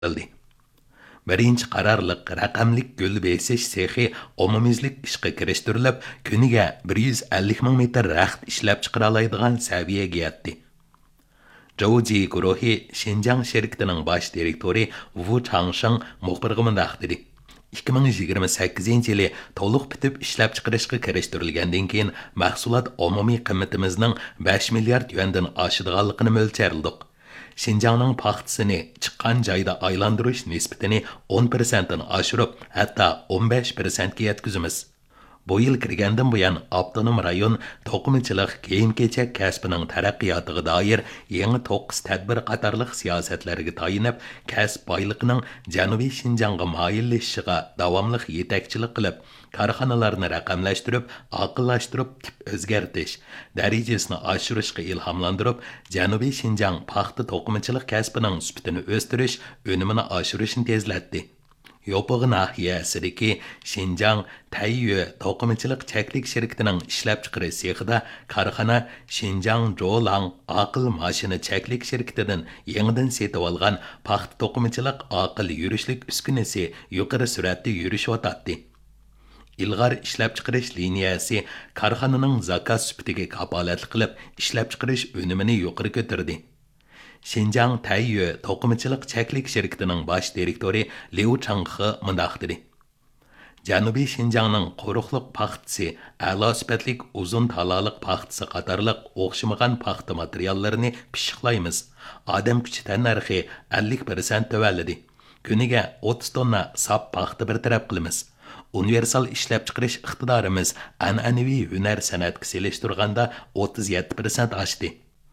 qildi. Birinchi qarorliq raqamlik gul besish sexi omumizlik ishga kirishtirilib, kuniga 150 ming metr raxt ishlab chiqara oladigan saviyaga yetdi. Zhouji guruhi Xinjiang şirketining bosh direktori Wu Changsheng muxbirga mundaq dedi. 2028 yili to'liq bitib ishlab chiqarishga kirishtirilgandan keyin mahsulot umumiy qiymatimizning 5 milliard yuandan oshadiganligini mo'ljalladik. Xinjiangning paxtasini chiqqan joyda aylantirish nisbatini 10% dan oshirib, hatto 15% ga yetkazamiz. Bu yil kirgandan buyon avtonom rayon to'qimachilik kiyim-kechak kasbining taraqqiyotiga doir yangi 9 tadbir qatorliq siyosatlarga tayinib, kasb boyligining Janubiy Xinjiangga moyillashishiga davomli yetakchilik qilib, korxonalarni raqamlashtirib, aqllashtirib, tip o'zgartish darajasini oshirishga ilhomlantirib, Janubiy Xinjiang paxta to'qimachilik kasbining sifatini o'stirish, unumini oshirishni tezlatdi. Yopiq nahiyasidagi Xinjiang Taiyue to'qimachilik chaklik shirkatining ishlab chiqarish sexida korxona Xinjiang Zholang aql mashina chaklik shirkatidan yangidan setib olgan paxta to'qimachilik aql yurishlik uskunasi yuqori sur'atda yurishyotdi. İlg'or ishlab chiqarish liniyasi korxonaning zakaz sifatiga kafolat qilib, ishlab chiqarish unumini yuqori ko'tardi. Xinjiang Taiyue to'qimachilik chaklik shirkatining bosh direktori Liu Changhe mundaq dedi. Janubiy Xinjiangning quruqliq paxtasi, a'lo sifatli uzun talaliq paxtasi qatorliq o'xshamagan paxta materiallarini pishiqlaymiz. Odam kuchi tannarxi 50% tövalladi. Kuniga 30 tonna sap paxta bir taraf qilamiz. Universal ishlab chiqarish iqtidorimiz an'anaviy hunar san'atga selishtirganda 37% oshdi.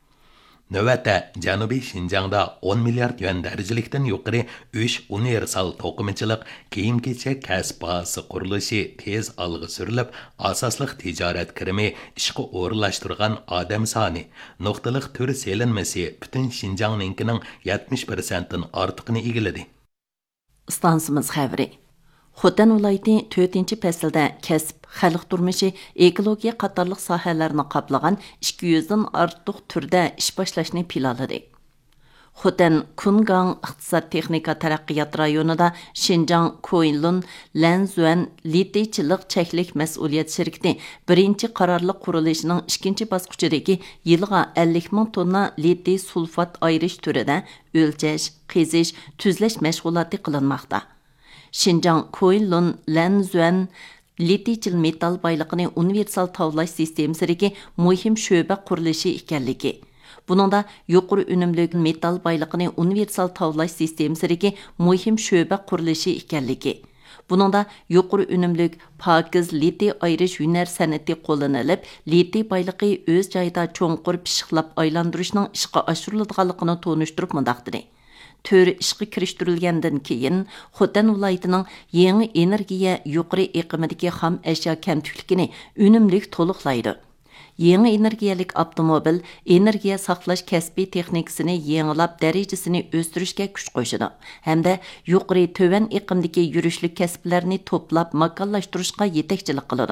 Növətdə Janubiy Xinjiangda 10 milliard yuan dərəcəlikdən yuqarı 3 universal to'qimachilik kiyim-kechak kasb bazasi qurilishi tez alg'a surilib, asoslıq tijorat kirimi ishga o'rinlashtirgan odam soni, nuqtaliq tur selinmasi butun Xinjiangninkining 70%dan ortiqini egalladi. Stansimiz xəbri. Xotan viloyati 4-chi faslda kasb, xalq turmushi, ekologiya qatorliq sohalarni qoplagan 200 dan ortiq turda ish boshlashni planladi. Xotan Kungang iqtisod texnika taraqqiyot rayonida Xinjiang Koinlun Lanzuan litichilik cheklik mas'uliyat shirkati birinchi qarorliq qurilishining ikkinchi bosqichidagi yilga 50 ming tonna liti sulfat ayirish turida o'lchash, qizish, tuzlash mashg'uloti qilinmoqda. Xinjiang Koinlun Lanzuan litichil metal bayliqini universal tavlash sistemasidagi muhim sho'ba qurilishi ekanligi. Buningda yuqori unumli metal bayliqini universal tavlash sistemasidagi muhim sho'ba qurilishi ekanligi. Buningda yuqori unumli pokiz liti ayirish hunar san'ati qo'llanilib, liti bayliqi o'z joyida cho'nqur pishiqlab aylantirishning ishga oshiriladiganligini tonishtirib mundaq dedi. Tör ishga kirishtirilgandan keyin Xotan viloyatining yangi energiya yuqori iqimidagi xam ashyo kamtikligini unumli to'liqlaydi. Yangi energiyalik avtomobil energiya saqlash kasbiy texnikasini yangilab darajasini o'stirishga kuch qo'shadi hamda yuqori to'van iqimdagi yurishlik kasblarni to'plab makonlashtirishga yetakchilik qiladi.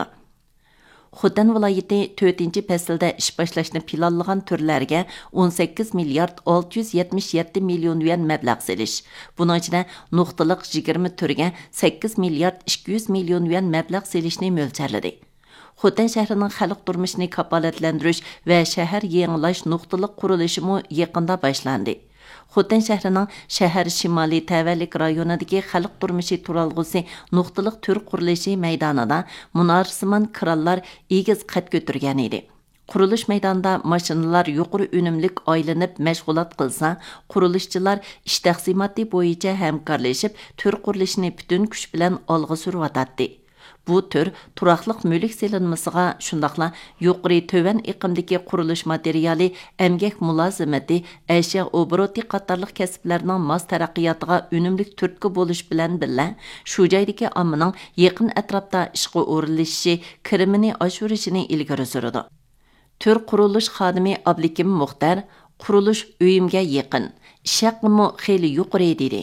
Xotan viloyati 4-chi faslda ish boshlashni planlagan turlarga 18 milliard 677 million yuan mablag' selish. Buning ichida nuqtaliq 20 turga 8 milliard 200 million yuan mablag' selishni mo'ljalladi. Xotan shahrining xalq turmushini kafolatlantirish va shahar yangilash nuqtaliq qurilishi mo yaqinda boshlandi. Xotan shahrining shahar shimoliy tavallik rayonidagi xalq turmushi turalg'usi nuqtaliq tur qurilishi maydonida munorsimon krallar egiz qad ko'targan edi. Qurilish maydonida mashinalar yuqori unumlik aylanib mashg'ulot qilsa, qurilishchilar ish taqsimoti bo'yicha hamkorlashib tur qurilishini butun kuch bilan olg'a suryotdi. Bu tür turaqlıq mülk selinmasiga shundaqla yuqori tövan iqimdagi qurilish materiali, emgak mulozimati, ashyo obroti qatorliq kasblarning mos taraqqiyotiga unumlik turtki bo'lish bilan birga shu joydagi ommaning yaqin atrofda ishga o'rinlashishi, kirimini oshirishini ilgari suradi. Tür qurilish xodimi Ablikim Muxtar qurilish uyimga yaqin, ish haqimi xeyli yuqori dedi.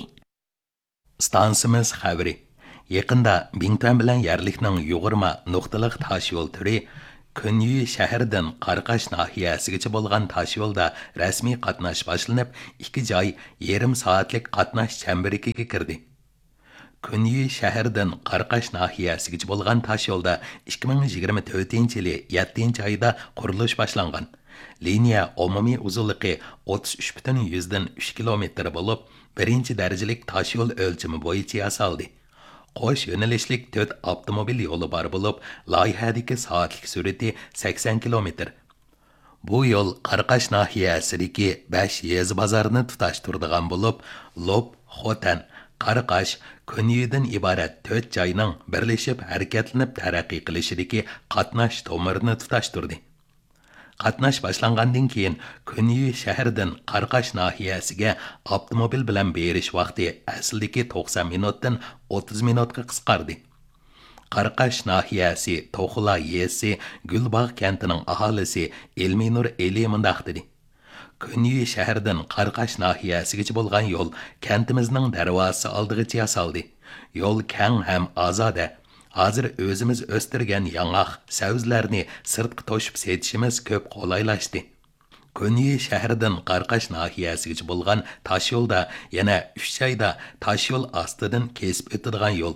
Stansimiz xabari. Yaqinda Bingtan bilan Yarlikning yug'urma nuqtaliq tosh yo'l turi Kunyu shahridan Qarqash nahiyasigacha bo'lgan tosh yo'lda rasmiy qatnash boshlanib, 2 joy yarim soatlik qatnash chemberiga kirdi. Kunyu shahridan Qarqash nahiyasigacha bo'lgan tosh yo'lda 2024-yili 7-oyda qurilish boshlangan. Liniya umumiy uzunligi 33,3 kilometr bo'lib, birinchi darajalik tosh yo'l o'lchami bo'yicha yasaldi. Qo'sh yo'nalishlik 4 avtomobil yo'li bor bo'lib, loyihadagi soatlik sur'ati 80 kilometr. Bu yo'l Qarqash nahiyasidagi 5 yezi bozorini tutashtiradigan bo'lib, Lob, Xotan, Qarqash, Kunyudan iborat 4 joyning birlashib harakatlanib taraqqiy qilishidagi qatnash tomirini tutashtirdi. Qatnash boshlangandan keyin Kunyu shahridan Qarqash nahiyasiga avtomobil bilan berish vaqti asldagi 90 minutdan 30 minutga qisqardi. Qarqash nahiyasi To'xula yesi Gulbog' kentining aholisi Elminur Eli mundaq dedi. Kunyu shahridan Qarqash nahiyasigacha bo'lgan yo'l kentimizning darvozasi oldigacha yasaldi. Yo'l keng ham ozoda. Hozir o'zimiz o'stirgan yong'oq, sabzlarni sirtqa to'shib setishimiz ko'p qulaylashdi. Kunyu shahridan Qarqash nahiyasigacha bo'lgan tosh yo'lda yana 3 joyda tosh yo'l ostidan kesib o'tadigan yo'l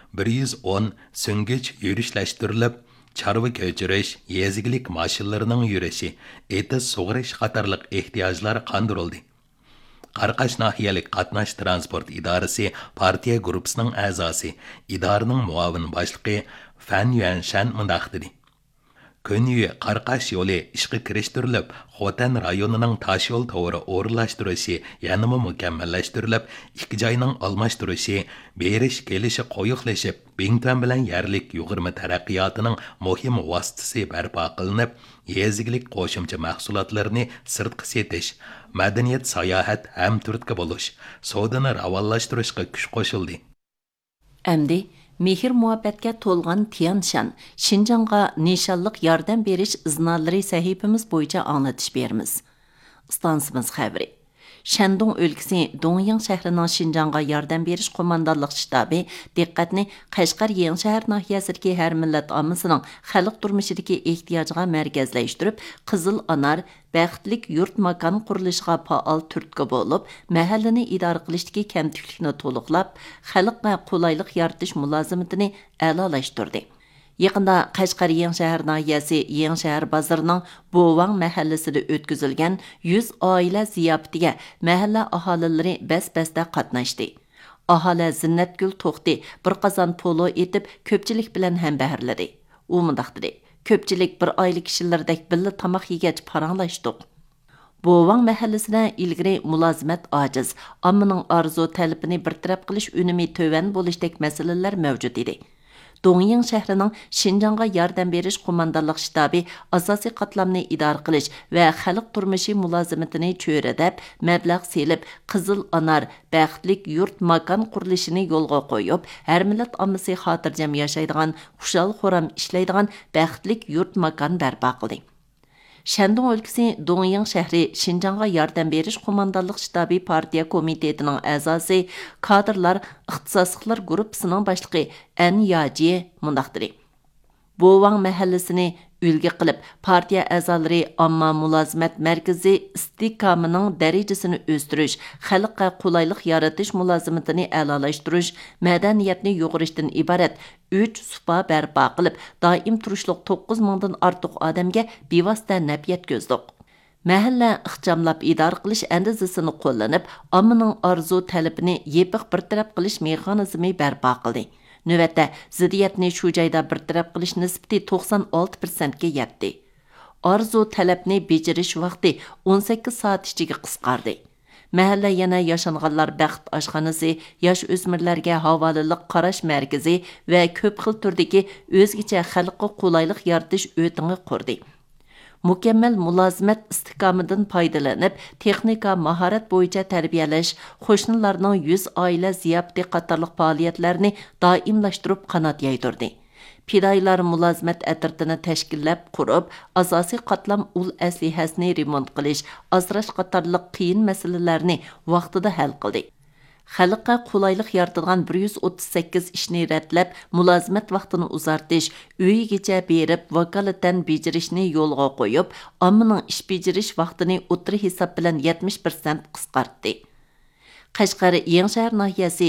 110 so'ngich yurishlashtirilib, chorva ko'chirish, yezigilik mashinalarining yurishi, etiz sug'urish qatorliq ehtiyojlar qondirildi. Qarqash nahiyalik qatnash transport idorasi partiya gruppasining a'zosi, idoraning muavin boshlig'i Fan Yuanshan mundaq dedi. Kunyu Qarqash yo'li ishga kirishtirilib, Xotan rayonining tosh yo'l to'g'ri o'rinlashtirishi yanada mukammallashtirilib, 2 joyning almashtirishi, berish kelishi qo'yiqlashib, Bingtan bilan yerlik yug'urma taraqqiyotining muhim vositasi barpo qilinib, yezigilik qo'shimcha mahsulotlarni sirtqa setish, madaniyat sayohat ham turtki bo'lish, savdoni ravonlashtirishga kuch qo'shildi. Әмді, mehr muhabbatga to'lgan Tianshan, Şinjanға nishonliq yordam berish iznalari sahifamiz bo'yicha anglatish beramiz. Stansimiz xabari. Shandong o'lkasi Dongyang shahrining Şinjanға yordam berish qo'mondonlik shtabi diqqatni Qashqar Yangi shahar nahiyasidagi har millat ommasining xalq turmushidagi ehtiyojiga markazlashtirib, Qizil Anar baxtlik yurt makon qurilishiga faol turtki bo'lib, mahallani idora qilishdagi kamtiklikni to'liqlab, xalqqa qulaylik yaratish mulozimatini a'lolashtirdi. Yaqında Qashqar Yangi shahar nahiyasi Yangi shahar bozorining Bovang mahallasida o'tkazilgan 100 oila ziyofatiga mahalla aholilari bas-basda qatnashdi. Aholi Zinnatgul To'xti bir qozon polo etib ko'pchilik bilan ham bahrladi. U mundaq dedi: "Ko'pchilik bir oila kishilardek billa tomoq yegach paranglashdik." Bovang mahallasida ilgari mulozimat ojiz, ommaning orzu talabini bartaraf qilish unumi to'van bo'lishdek masalalar mavjud edi. Dongyang shahrining Şinjanға yordam berish qo'mondonlik shtabi asosiy qatlamni idora qilish va xalq turmushi mulozimatini cho'radab, mablag' selib, Qizil Anar baxtlik yurt makon qurilishini yo'lga qo'yib, har millat ommasi xotirjam yashaydigan, xushal xo'ram ishlaydigan baxtlik yurt makon barpo qildi. Shandong o'lkasi Dongyang shahri Şinjanға yordam berish qo'mondonlik shtabi partiya komitetining a'zosi, kadrlar ixtisosliklar guruhisining boshlig'i An Yaji mundaq dedi. Bovang mahallasini ulgi qilib, partiya a'zolari omma mulozimat markazi istihkomining darajasini o'stirish, xalqqa qulaylik yaratish mulozimatini a'lolashtirish, madaniyatni yo'g'irishdan iborat 3 supa barpo qilib, doim turishliq 9 mingdan ortiq odamga bevosita naf yetkazdik. Mahalla ixchamlab idora qilish andizasini qo'llanib, ommaning orzu talabini yepiq bartaraf qilish mexanizmi barpo qildi. Növətdə ziddiyatni shu joyda bartaraf qilish nisbati 96% ga yetdi. Arzu talabni bejirish vaqti 18 soat ichiga qisqardi. Mahalla yana yashanganlar baxt oshxonasi, yosh o'smirlarga havolilik qarash markazi va ko'p xil turdagi o'zgacha xalqqa qulaylik yaratish o'tini qurdi. Mukammal mulozimat istihkomidan foydalanib, texnika mahorat bo'yicha tarbiyalash, qo'shnilarning 100 oila ziyofati qatorliq faoliyatlarni doimlashtirib qanot yaydirdi. Fidoyilar mulozimat atirtini tashkillab qurib, asosiy qatlam ul aslihasini remont qilish, asrash qatorliq qiyin masalalarni vaqtida hal qildi. xalqqa qulaylik yaratadigan 138 ishni rətlab, mülazimat vaqtini uzartish, uyigacha berib, vakolatan bejirishni yo'lga qo'yib, ommaning ish bejirish vaqtini o'tri hisob bilan 70% qisqartdi. Qashqar Yangi shahar nahiyasi